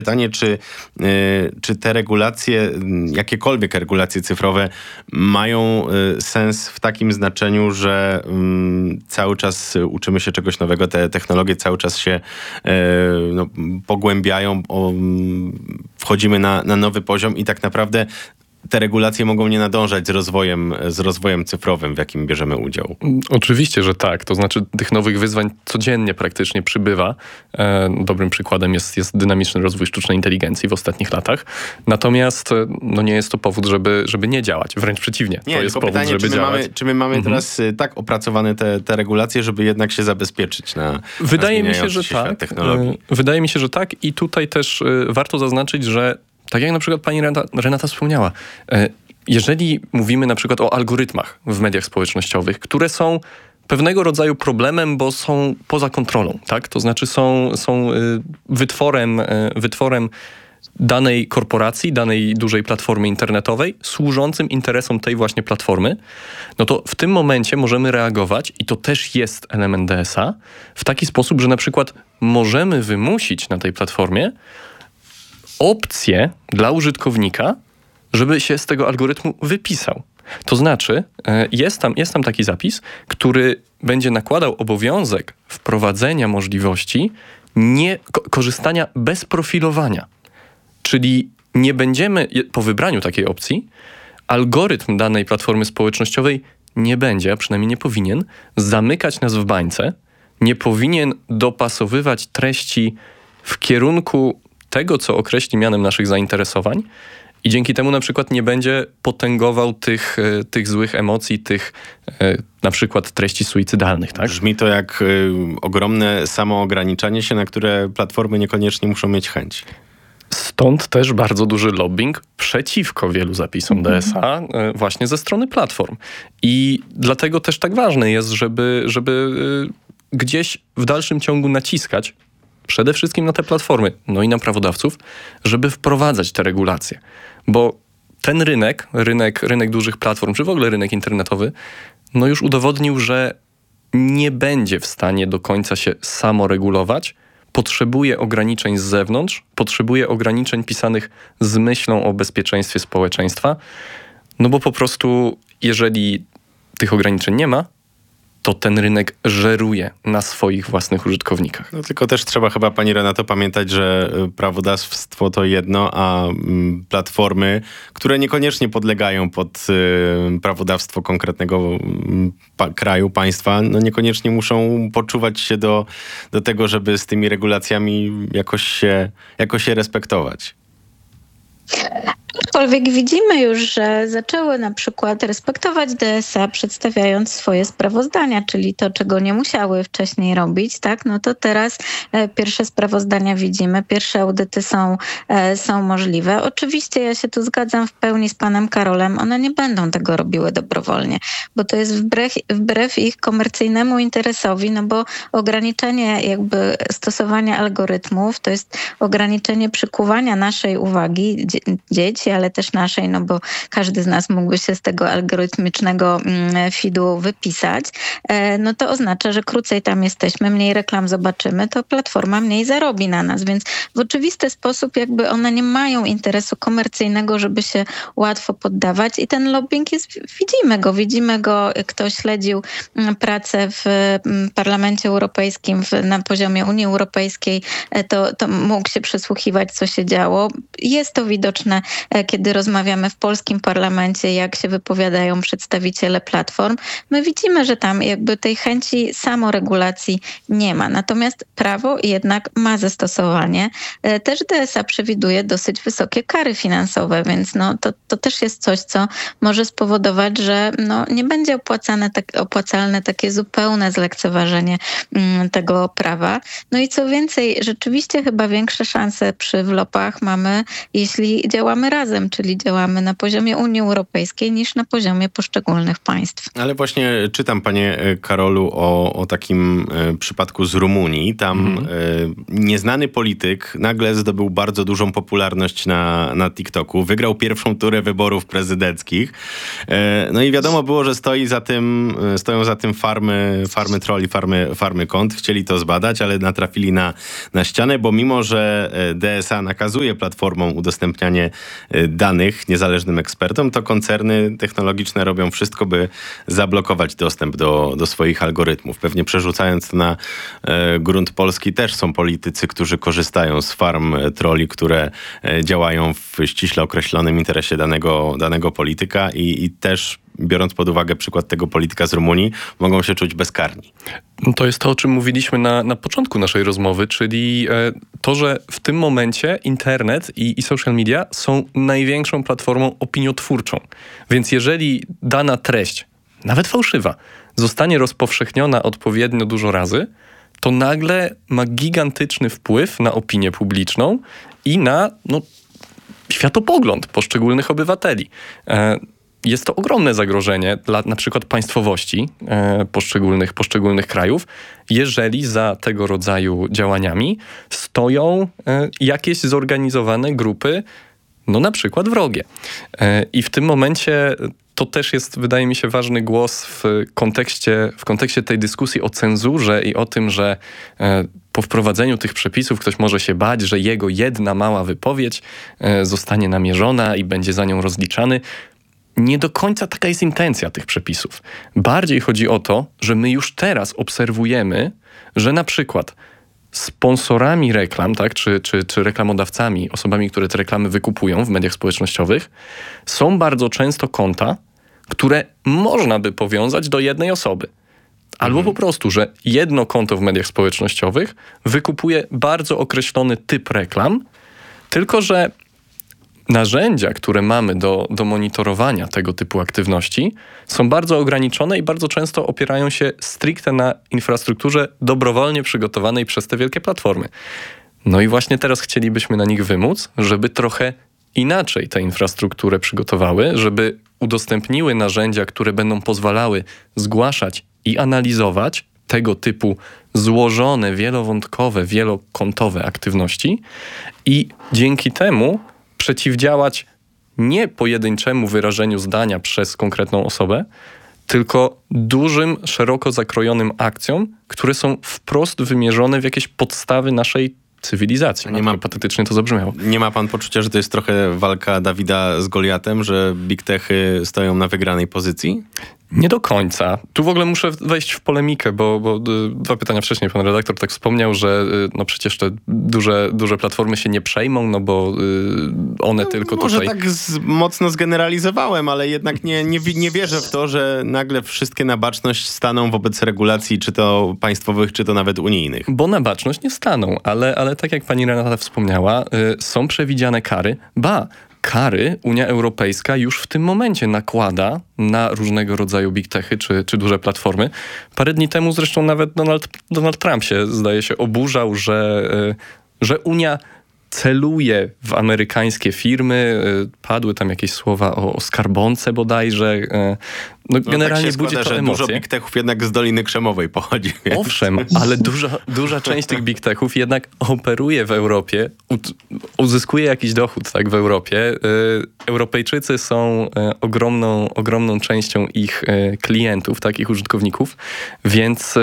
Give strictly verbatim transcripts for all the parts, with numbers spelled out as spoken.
Pytanie, czy, czy te regulacje, jakiekolwiek regulacje cyfrowe mają sens w takim znaczeniu, że cały czas uczymy się czegoś nowego, te technologie cały czas się no, pogłębiają, wchodzimy na, na nowy poziom i tak naprawdę te regulacje mogą nie nadążać z rozwojem, z rozwojem cyfrowym, w jakim bierzemy udział. Oczywiście, że tak. To znaczy tych nowych wyzwań codziennie praktycznie przybywa. Dobrym przykładem jest, jest dynamiczny rozwój sztucznej inteligencji w ostatnich latach. Natomiast no nie jest to powód, żeby, żeby nie działać. Wręcz przeciwnie. Nie, to jest powód, pytanie, żeby czy my działać. Mamy, czy my mamy mhm. teraz tak opracowane te, te regulacje, żeby jednak się zabezpieczyć na, Wydaje na mi się, że się tak. technologii? Wydaje mi się, że tak. I tutaj też warto zaznaczyć, że tak jak na przykład pani Renata, Renata wspomniała, jeżeli mówimy na przykład o algorytmach w mediach społecznościowych, które są pewnego rodzaju problemem, bo są poza kontrolą, tak? To znaczy są, są wytworem, wytworem danej korporacji, danej dużej platformy internetowej, służącym interesom tej właśnie platformy, no to w tym momencie możemy reagować, i to też jest element D S A, w taki sposób, że na przykład możemy wymusić na tej platformie opcję dla użytkownika, żeby się z tego algorytmu wypisał. To znaczy, jest tam, jest tam taki zapis, który będzie nakładał obowiązek wprowadzenia możliwości nie, ko- korzystania bez profilowania. Czyli nie będziemy, po wybraniu takiej opcji, algorytm danej platformy społecznościowej nie będzie, a przynajmniej nie powinien, zamykać nas w bańce, nie powinien dopasowywać treści w kierunku tego, co określi mianem naszych zainteresowań, i dzięki temu na przykład nie będzie potęgował tych, tych złych emocji, tych na przykład treści suicydalnych. Tak? Brzmi to jak y, ogromne samoograniczanie się, na które platformy niekoniecznie muszą mieć chęć. Stąd też bardzo duży lobbying przeciwko wielu zapisom D S A właśnie ze strony platform. I dlatego też tak ważne jest, żeby, żeby gdzieś w dalszym ciągu naciskać przede wszystkim na te platformy, no i na prawodawców, żeby wprowadzać te regulacje. Bo ten rynek, rynek, rynek dużych platform, czy w ogóle rynek internetowy, no już udowodnił, że nie będzie w stanie do końca się samoregulować. Potrzebuje ograniczeń z zewnątrz, potrzebuje ograniczeń pisanych z myślą o bezpieczeństwie społeczeństwa, no bo po prostu jeżeli tych ograniczeń nie ma, to ten rynek żeruje na swoich własnych użytkownikach. No tylko też trzeba chyba, pani Renato, pamiętać, że prawodawstwo to jedno, a mm, platformy, które niekoniecznie podlegają pod y, prawodawstwo konkretnego pa, kraju, państwa, no niekoniecznie muszą poczuwać się do, do tego, żeby z tymi regulacjami jakoś się, jakoś się respektować. Aczkolwiek widzimy już, że zaczęły na przykład respektować D S A, przedstawiając swoje sprawozdania, czyli to, czego nie musiały wcześniej robić, tak? No to teraz e, pierwsze sprawozdania widzimy, pierwsze audyty są, e, są możliwe. Oczywiście ja się tu zgadzam w pełni z panem Karolem, one nie będą tego robiły dobrowolnie, bo to jest wbrew, wbrew ich komercyjnemu interesowi, no bo ograniczenie jakby stosowania algorytmów to jest ograniczenie przykuwania naszej uwagi dzie- dzieci, ale też naszej, no bo każdy z nas mógłby się z tego algorytmicznego feedu wypisać, no to oznacza, że krócej tam jesteśmy, mniej reklam zobaczymy, to platforma mniej zarobi na nas, więc w oczywisty sposób jakby one nie mają interesu komercyjnego, żeby się łatwo poddawać i ten lobbying jest, widzimy go, widzimy go, kto śledził pracę w Parlamencie Europejskim w, na poziomie Unii Europejskiej, to, to mógł się przysłuchiwać, co się działo. Jest to widoczne, kiedy rozmawiamy w polskim parlamencie, jak się wypowiadają przedstawiciele platform. My widzimy, że tam jakby tej chęci samoregulacji nie ma. Natomiast prawo jednak ma zastosowanie. Też D S A przewiduje dosyć wysokie kary finansowe, więc no to, to też jest coś, co może spowodować, że no nie będzie opłacane, tak, opłacalne takie zupełne zlekceważenie mm, tego prawa. No i co więcej, rzeczywiście chyba większe szanse przy wlopach mamy, jeśli działamy razem, system, czyli działamy na poziomie Unii Europejskiej niż na poziomie poszczególnych państw. Ale właśnie czytam, panie Karolu, o, o takim e, przypadku z Rumunii. Tam mm. e, nieznany polityk nagle zdobył bardzo dużą popularność na, na TikToku. Wygrał pierwszą turę wyborów prezydenckich. E, no i wiadomo było, że stoi za tym, stoją za tym farmy, farmy trolli, farmy, farmy kont. Chcieli to zbadać, ale natrafili na, na ścianę, bo mimo, że D S A nakazuje platformom udostępnianie danych niezależnym ekspertom, to koncerny technologiczne robią wszystko, by zablokować dostęp do, do swoich algorytmów. Pewnie przerzucając to na e, grunt polski też są politycy, którzy korzystają z farm trolli, które e, działają w ściśle określonym interesie danego, danego polityka i, i też biorąc pod uwagę przykład tego polityka z Rumunii, mogą się czuć bezkarni. To jest to, o czym mówiliśmy na, na początku naszej rozmowy, czyli e, to, że w tym momencie internet i, i social media są największą platformą opiniotwórczą. Więc jeżeli dana treść, nawet fałszywa, zostanie rozpowszechniona odpowiednio dużo razy, to nagle ma gigantyczny wpływ na opinię publiczną i na no, światopogląd poszczególnych obywateli. E, Jest to ogromne zagrożenie dla na przykład państwowości e, poszczególnych, poszczególnych krajów, jeżeli za tego rodzaju działaniami stoją e, jakieś zorganizowane grupy, no na przykład wrogie. E, I w tym momencie to też jest, wydaje mi się, ważny głos w kontekście, w kontekście tej dyskusji o cenzurze i o tym, że e, po wprowadzeniu tych przepisów ktoś może się bać, że jego jedna mała wypowiedź e, zostanie namierzona i będzie za nią rozliczany. Nie do końca taka jest intencja tych przepisów. Bardziej chodzi o to, że my już teraz obserwujemy, że na przykład sponsorami reklam, tak, czy, czy, czy reklamodawcami, osobami, które te reklamy wykupują w mediach społecznościowych, są bardzo często konta, które można by powiązać do jednej osoby. Albo mhm. po prostu, że jedno konto w mediach społecznościowych wykupuje bardzo określony typ reklam, tylko że narzędzia, które mamy do, do monitorowania tego typu aktywności, są bardzo ograniczone i bardzo często opierają się stricte na infrastrukturze dobrowolnie przygotowanej przez te wielkie platformy. No i właśnie teraz chcielibyśmy na nich wymóc, żeby trochę inaczej tę infrastrukturę przygotowały, żeby udostępniły narzędzia, które będą pozwalały zgłaszać i analizować tego typu złożone, wielowątkowe, wielokontowe aktywności i dzięki temu przeciwdziałać nie pojedynczemu wyrażeniu zdania przez konkretną osobę, tylko dużym, szeroko zakrojonym akcjom, które są wprost wymierzone w jakieś podstawy naszej cywilizacji. Nie ma, patetycznie to zabrzmiało. Nie ma pan poczucia, że to jest trochę walka Dawida z Goliatem, że big techy stoją na wygranej pozycji? Nie do końca. Tu w ogóle muszę wejść w polemikę, bo, bo dwa pytania wcześniej pan redaktor tak wspomniał, że no przecież te duże, duże platformy się nie przejmą, no bo one no, tylko może tutaj... Może tak z, mocno zgeneralizowałem, ale jednak nie, nie, nie wierzę w to, że nagle wszystkie na baczność staną wobec regulacji, czy to państwowych, czy to nawet unijnych. Bo na baczność nie staną, ale, ale tak jak pani Renata wspomniała, y, są przewidziane kary. Ba, kary Unia Europejska już w tym momencie nakłada na różnego rodzaju big techy czy, czy duże platformy. Parę dni temu zresztą nawet Donald, Donald Trump się, zdaje się, oburzał, że, że Unia celuje w amerykańskie firmy. Padły tam jakieś słowa o, o skarbonce bodajże. No, no generalnie tak się budzi składa, to że emocje. Dużo big techów jednak z Doliny Krzemowej pochodzi. Więc. Owszem, ale duża, duża część tych big techów jednak operuje w Europie, uzyskuje jakiś dochód tak, w Europie. Europejczycy są ogromną, ogromną częścią ich klientów, tak, ich użytkowników, więc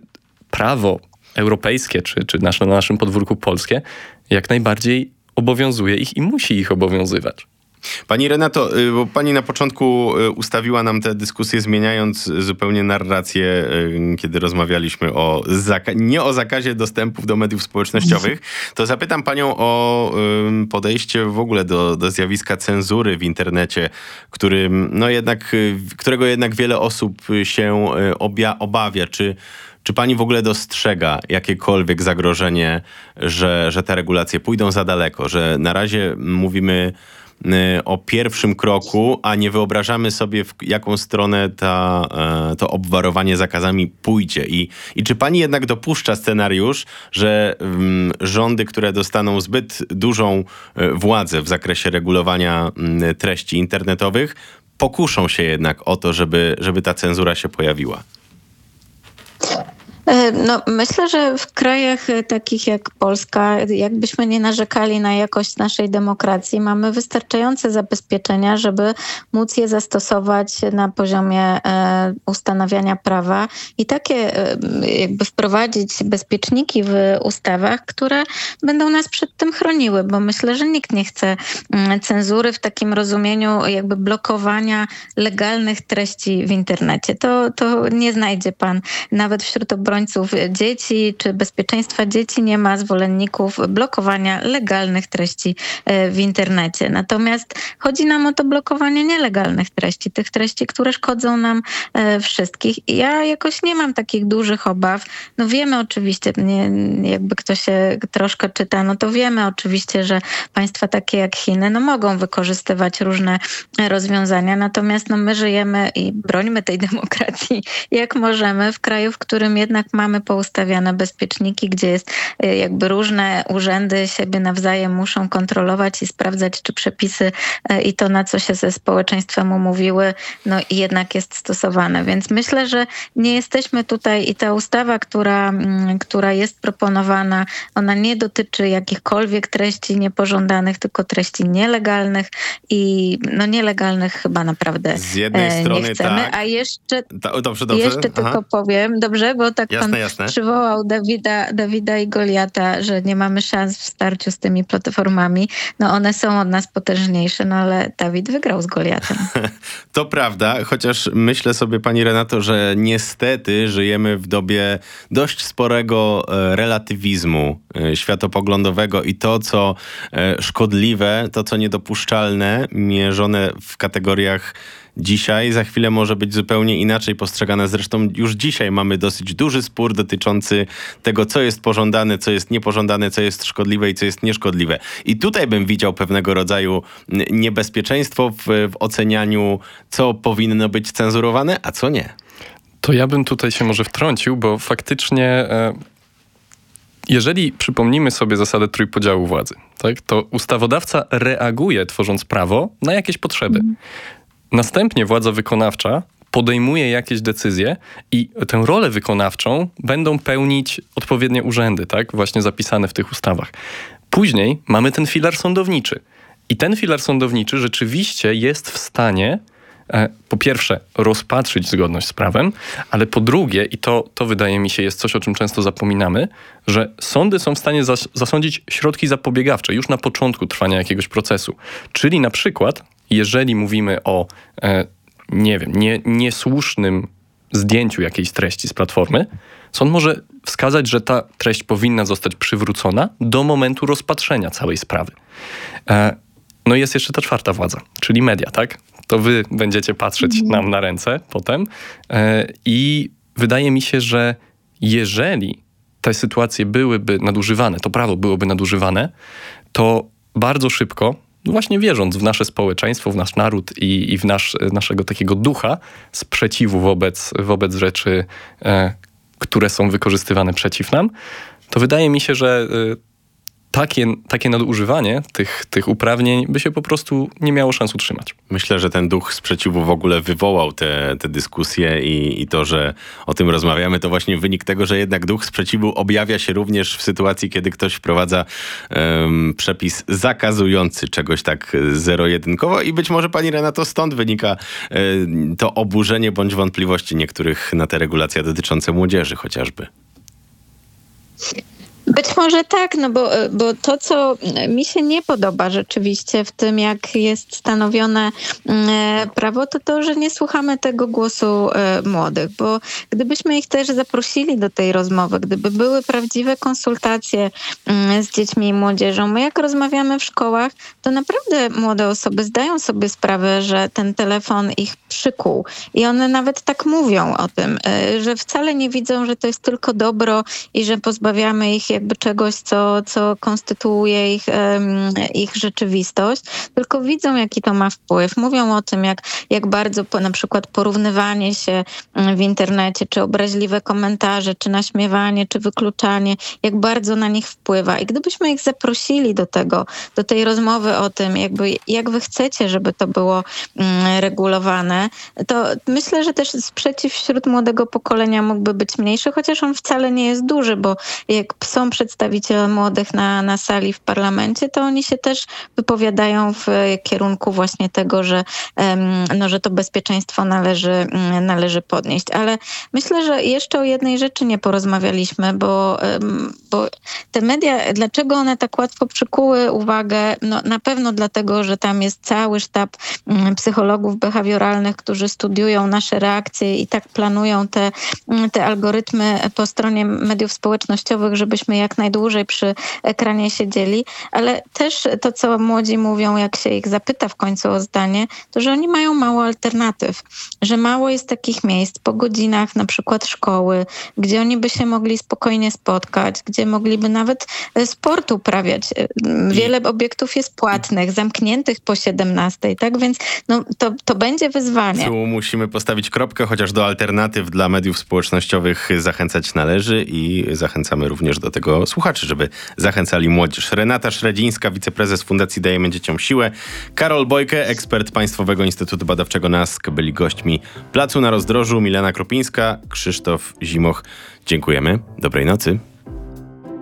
prawo europejskie, czy, czy nasze, na naszym podwórku polskie, jak najbardziej obowiązuje ich i musi ich obowiązywać. Pani Renato, bo pani na początku ustawiła nam tę dyskusję, zmieniając zupełnie narrację, kiedy rozmawialiśmy o zaka- nie o zakazie dostępów do mediów społecznościowych, to zapytam panią o podejście w ogóle do, do zjawiska cenzury w internecie, którym, no jednak, którego jednak wiele osób się obja- obawia. Czy Czy pani w ogóle dostrzega jakiekolwiek zagrożenie, że, że te regulacje pójdą za daleko, że na razie mówimy o pierwszym kroku, a nie wyobrażamy sobie, w jaką stronę ta, to obwarowanie zakazami pójdzie. I, i czy pani jednak dopuszcza scenariusz, że um, rządy, które dostaną zbyt dużą władzę w zakresie regulowania um, treści internetowych, pokuszą się jednak o to, żeby, żeby ta cenzura się pojawiła? No, myślę, że w krajach takich jak Polska, jakbyśmy nie narzekali na jakość naszej demokracji, mamy wystarczające zabezpieczenia, żeby móc je zastosować na poziomie e, ustanawiania prawa i takie e, jakby wprowadzić bezpieczniki w ustawach, które będą nas przed tym chroniły, bo myślę, że nikt nie chce m, cenzury w takim rozumieniu jakby blokowania legalnych treści w internecie. To, to nie znajdzie pan nawet wśród obrońców dzieci czy bezpieczeństwa dzieci, nie ma zwolenników blokowania legalnych treści w internecie. Natomiast chodzi nam o to blokowanie nielegalnych treści, tych treści, które szkodzą nam wszystkich. Ja jakoś nie mam takich dużych obaw. No wiemy oczywiście, nie, jakby ktoś się troszkę czyta, no to wiemy oczywiście, że państwa takie jak Chiny no mogą wykorzystywać różne rozwiązania. Natomiast no my żyjemy i brońmy tej demokracji jak możemy w kraju, w którym jednak mamy poustawiane bezpieczniki, gdzie jest jakby różne urzędy siebie nawzajem muszą kontrolować i sprawdzać, czy przepisy i to, na co się ze społeczeństwem umówiły, no i jednak jest stosowane. Więc myślę, że nie jesteśmy tutaj i ta ustawa, która, która jest proponowana, ona nie dotyczy jakichkolwiek treści niepożądanych, tylko treści nielegalnych i no nielegalnych chyba naprawdę z jednej strony nie chcemy. tak. A jeszcze, Ta, dobrze, dobrze. jeszcze tylko powiem, dobrze, bo tak jasne, pan jasne. przywołał Dawida, Dawida i Goliata, że nie mamy szans w starciu z tymi platformami. No one są od nas potężniejsze, no ale Dawid wygrał z Goliatem. To prawda, chociaż myślę sobie, pani Renato, że niestety żyjemy w dobie dość sporego e, relatywizmu e, światopoglądowego i to, co e, szkodliwe, to, co niedopuszczalne, mierzone w kategoriach dzisiaj, za chwilę może być zupełnie inaczej postrzegane. Zresztą już dzisiaj mamy dosyć duży spór dotyczący tego, co jest pożądane, co jest niepożądane, co jest szkodliwe i co jest nieszkodliwe. I tutaj bym widział pewnego rodzaju niebezpieczeństwo w, w ocenianiu, co powinno być cenzurowane, a co nie. To ja bym tutaj się może wtrącił, bo faktycznie e, jeżeli przypomnimy sobie zasadę trójpodziału władzy, tak, to ustawodawca reaguje, tworząc prawo, na jakieś potrzeby. Mm. Następnie władza wykonawcza podejmuje jakieś decyzje i tę rolę wykonawczą będą pełnić odpowiednie urzędy, tak? Właśnie zapisane w tych ustawach. Później mamy ten filar sądowniczy. I ten filar sądowniczy rzeczywiście jest w stanie e, po pierwsze rozpatrzyć zgodność z prawem, ale po drugie, i to, to wydaje mi się jest coś, o czym często zapominamy, że sądy są w stanie zas- zasądzić środki zapobiegawcze już na początku trwania jakiegoś procesu. Czyli na przykład jeżeli mówimy o, e, nie wiem, nie, niesłusznym zdjęciu jakiejś treści z platformy, sąd może wskazać, że ta treść powinna zostać przywrócona do momentu rozpatrzenia całej sprawy. E, no i jest jeszcze ta czwarta władza, czyli media, tak? To wy będziecie patrzeć mm. nam na ręce potem e, i wydaje mi się, że jeżeli te sytuacje byłyby nadużywane, to prawo byłoby nadużywane, to bardzo szybko, właśnie wierząc w nasze społeczeństwo, w nasz naród i, i w nasz, naszego takiego ducha sprzeciwu wobec, wobec rzeczy, e, które są wykorzystywane przeciw nam, to wydaje mi się, że e, takie, takie nadużywanie tych, tych uprawnień by się po prostu nie miało szans utrzymać. Myślę, że ten duch sprzeciwu w ogóle wywołał te, te dyskusje i, i to, że o tym rozmawiamy, to właśnie wynik tego, że jednak duch sprzeciwu objawia się również w sytuacji, kiedy ktoś wprowadza um, przepis zakazujący czegoś tak zero-jedynkowo i być może, pani Renato, stąd wynika um, to oburzenie bądź wątpliwości niektórych na te regulacje dotyczące młodzieży chociażby. Być może tak, no bo, bo to, co mi się nie podoba rzeczywiście w tym, jak jest stanowione prawo, to to, że nie słuchamy tego głosu młodych, bo gdybyśmy ich też zaprosili do tej rozmowy, gdyby były prawdziwe konsultacje z dziećmi i młodzieżą, my jak rozmawiamy w szkołach, to naprawdę młode osoby zdają sobie sprawę, że ten telefon ich przykuł i one nawet tak mówią o tym, że wcale nie widzą, że to jest tylko dobro i że pozbawiamy ich jakby jakby czegoś, co, co konstytuuje ich, ich rzeczywistość, tylko widzą, jaki to ma wpływ. Mówią o tym, jak, jak bardzo po, na przykład porównywanie się w internecie, czy obraźliwe komentarze, czy naśmiewanie, czy wykluczanie, jak bardzo na nich wpływa. I gdybyśmy ich zaprosili do tego, do tej rozmowy o tym, jakby, jak wy chcecie, żeby to było regulowane, to myślę, że też sprzeciw wśród młodego pokolenia mógłby być mniejszy, chociaż on wcale nie jest duży, bo jak są przedstawiciele młodych na, na sali w parlamencie, to oni się też wypowiadają w kierunku właśnie tego, że, no, że to bezpieczeństwo należy, należy podnieść. Ale myślę, że jeszcze o jednej rzeczy nie porozmawialiśmy, bo, bo te media, dlaczego one tak łatwo przykuły uwagę? No, na pewno dlatego, że tam jest cały sztab psychologów behawioralnych, którzy studiują nasze reakcje i tak planują te, te algorytmy po stronie mediów społecznościowych, żebyśmy jak najdłużej przy ekranie siedzieli, ale też to, co młodzi mówią, jak się ich zapyta w końcu o zdanie, to, że oni mają mało alternatyw, że mało jest takich miejsc po godzinach na przykład szkoły, gdzie oni by się mogli spokojnie spotkać, gdzie mogliby nawet sport uprawiać. Wiele obiektów jest płatnych, zamkniętych po siedemnastej, tak? Więc no, to, to będzie wyzwanie. Tu musimy postawić kropkę, chociaż do alternatyw dla mediów społecznościowych zachęcać należy i zachęcamy również do tego słuchaczy, żeby zachęcali młodzież. Renata Szredzińska, wiceprezes Fundacji Dajemy Dzieciom Siłę, Karol Bojke, ekspert Państwowego Instytutu Badawczego NASK, byli gośćmi Placu na Rozdrożu, Milena Kropińska, Krzysztof Zimoch. Dziękujemy. Dobrej nocy.